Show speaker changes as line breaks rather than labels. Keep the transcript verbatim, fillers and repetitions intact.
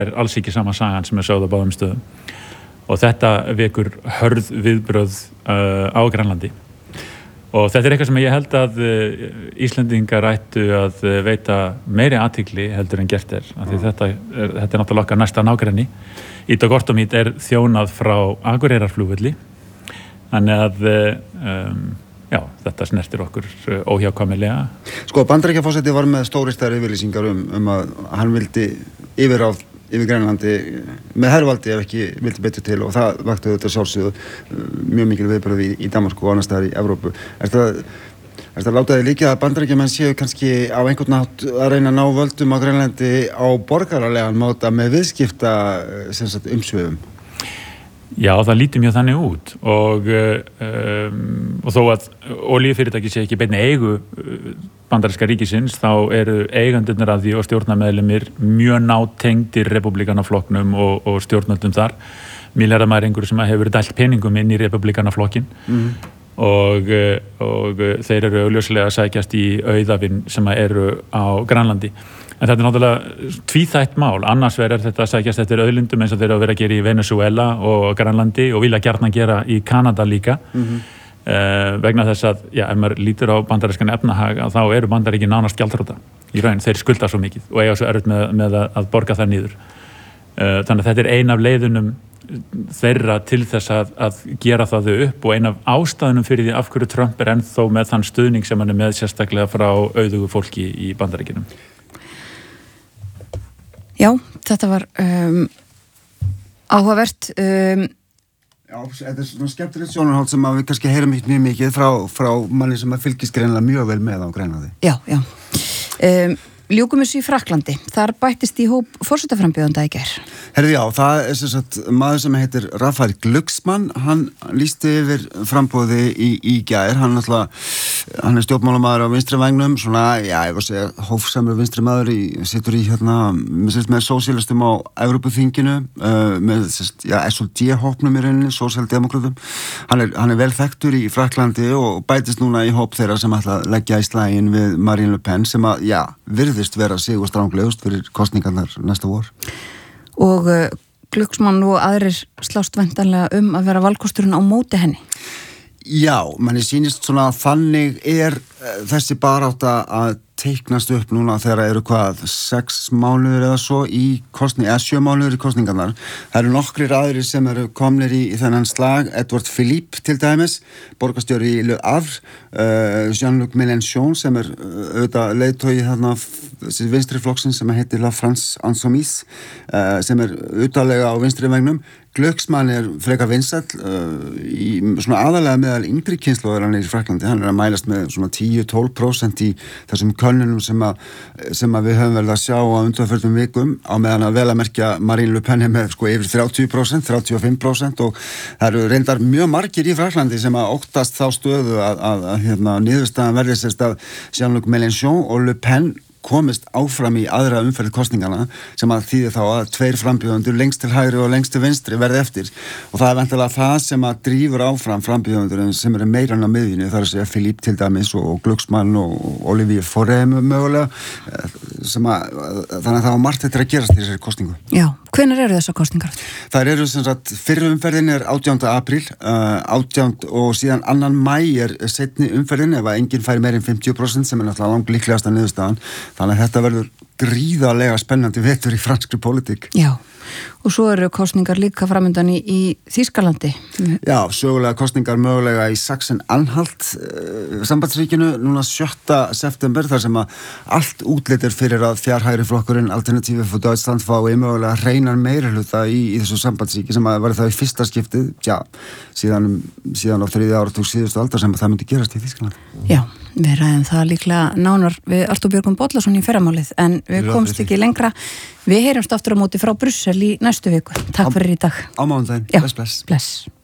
er alls ekki sama sagan sem er sögð á báðum stöðum og þetta vekur hörð viðbrögð uh, á Grænlandi og þetta er eitthvað sem ég held að uh, Íslendingar ættu að uh, veita meiri athygli heldur en gert er af því þetta er, þetta er náttúrulega okkar næsta nágrenni í dag ortomít er þjónað frá Akureyrarflugvelli þannig að um, já, þetta snertir okkur óhjákvæmilega.
Sko, Bandaríkjaforseti var með stóristæðar yfirlýsingar um, um að hann vildi yfirráð yfir Grænlandi með hervaldi ef ekki vildi betur til og það vakti þetta sjálfsögðu mjög mikil viðbrögð í, í Danmörku og annars staðar í Evrópu. Er það, er það látaði líka að Bandaríkjamenn séu kannski á einhvern nátt að reyna að ná völdum á Grænlandi á borgaralegan máta með viðskipta sem sagt umsvifum?
Já, það lítur mjög þannig út og, um, og þó að olíufyrirtæki sé ekki beinni eigu bandaríska ríkisins þá eru eigandurnir af því og stjórnarmeðlimir mjög nátengdir republikanaflokknum og, og stjórnöldum þar. Milljarðamæringur sem hefur dælt peningum inn í republikanaflokkin mm. og, og þeir eru augljóslega að sækjast í auðafinn sem eru á Grænlandi. En þetta er náttúrulega tvíþætt mál, annars verður þetta að sækjast eftir auðlindum eins og þeir eru að vera að gera í Venezuela og Grænlandi og vilja gjarnan gera í Kanada líka mm-hmm. uh, vegna þess að, já, ef maður lítur á bandarískan efnahag þá eru Bandaríkin nánast gjaldþrota í raun, þeir skulda svo mikið og eiga svo erfitt með, með að borga það niður. Uh, þannig að þetta er ein af leiðunum þeirra til þess að, að gera það upp og ein af ástæðunum fyrir því af hverju Trump er ennþá með þann stuðning sem hann er með sérstaklega frá auðugu fólki í Bandaríkinum.
Já, þetta var um, áhugavert. Um,
Já, þetta er svona skemmtilegt sjónarhald sem við kannski heyrum mjög mikið frá, frá manni sem að fylgist greinilega mjög vel með á Grænlandi.
Já, já. Um, ljúkum þessu í Frakklandi. Þar bættist í hóp forsetaframbjóðanda í gær.
Herði já, það er sem sagt maður sem heitir Rafael Glucksmann, hann lýsti yfir frambóði í, í gær, hann alltaf, hann er stjórnmálamaður á vinstri vægnum, svona, já, ég var að segja, hófsamur vinstri maður, í, situr í hérna, með, með sósíalistum á Evrópuþinginu, uh, með, sérst, já, S og D-hópnum í rauninni, sósíaldemókratum, hann er, hann er vel þekktur í Frakklandi og bætist núna í hóp þeirra sem ætla að leggja í slaginn við Marine Le Pen, sem að, já, virðist vera sig og stranglegust fyrir kosningarnar næsta vor.
Og uh, Glucksmann og aðrir slást væntanlega um að vera valkosturinn á móti henni.
Já, manni sýnist svona að þannig er uh, þessi barátta að teiknast upp núna þegar eru hvað sex mánuður eða svo í kostning, eða sjö mánuður í kostningarnar. Það eru nokkrir aðrir sem eru komnir í, í þennan slag, Edouard Philippe til dæmis, borgarstjóri í Le Havre, uh, Jean-Luc Mélenchon sem er uh, auðvitað leiðtogi þarna þessi vinstri flokksinn sem heitir La France Insoumise, uh, sem er utalega á vinstri vegnum. Glucksmann er frekar vinsæll uh, í svona aðalega meðal yngri kynslóðar hann er í Frakklandi, hann er að mælast með svona tíu til tólf prósent í þessum könnunum sem að, sem að við höfum verið að sjá á undanförnum vikum á meðan að vel að merkja Marine Le Pen með sko yfir þrjátíu prósent, þrjátíu og fimm prósent og það eru reyndar mjög margir í Frakklandi sem að óttast þá stöðu að, að, að hérna, niðurstaðan verði sérst að Jean-Luc Mélenchon og Le Pen komist áfram í aðra umferð kostningana sem að þýði þá að tveir frambjóðendur lengst til hægri og lengst til vinstri verði eftir og það er vantilega það sem að drífur áfram frambjóðendur sem eru meira en á miðjunni, það er að segja Philippe til dæmis og Glucksmann og Olivier Fauré mögulega sem að þannig að það var margt þetta að gerast í þessari kostningu.
Já, hvenær eru þessar kostningar?
Það eru sem sagt, fyrri umferðin er átjánda apríl, uh, átjánda og síðan annan maí er seinni umferðin ef að enginn færi meir en fimmtíu prósent sem er náttúrulega langt líklegasta niðurstaðan. Þannig að þetta verður gríðarlega spennandi vetur í franskri pólitík.
Já, og svo eru kostningar líka framundan í, í Þýskalandi.
Já, sögulega kostningar mögulega í Sachsen-Anhalt uh, sambandsríkinu núna sjötta september þar sem að allt útlitir fyrir að fjárhægri flokkurinn Alternative for Deutschland fái mögulega hreinan meirihluta í, í þessu sambandsríki sem að verði það í fyrsta skiptið, já, síðan, síðan á þriðja áratug síðustu aldar sem að það myndi gerast í Þýskalandi.
Já, við ræðum það líklega nánar við Artúr Björgvin Bollason í fyrramálið en við komst ekki lengra. Við heyrumst aftur á móti frá Brussel í næstu viku. Takk fyrir í dag.
Á mánudaginn.
Já,
bless, bless.
bless.